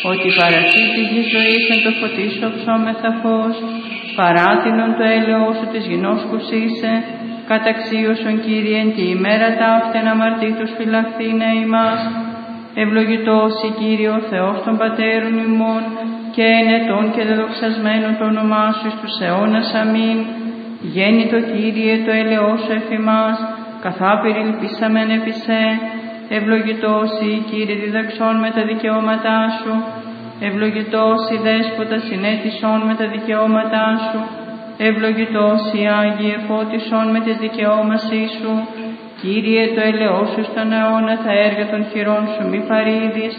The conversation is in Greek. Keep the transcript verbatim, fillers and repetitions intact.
ότι παρασύ τη γη ζωής εν το φωτίσω ψώμεθα φως, παράτηνον το έλεος σου της γινώσκους είσαι, καταξίωσον Κύριε εν τη ημέρα ταύτεν αμαρτήτους φυλαχθήνε ημάς. Ευλογητός η Κύριε ο Θεός των πατέρων ημών, και ενετών και δεδοξασμένων το όνομά σου εις τους αιώνας αμήν. Γέννητο Κύριε το έλεος σου εφ' ημάς, καθάπηρ ελπίσαμεν επί σε. Ευλογητός η Κύριε διδαξών με τα δικαιώματά σου, ευλογητός η Δέσποτα συνέτησον με τα δικαιώματά σου, ευλογητός η Άγιε φώτισον με τις δικαιώμασή σου. Κύριε το έλεος σου στον αιώνα, τα έργα των χειρών σου μη παρήδεις,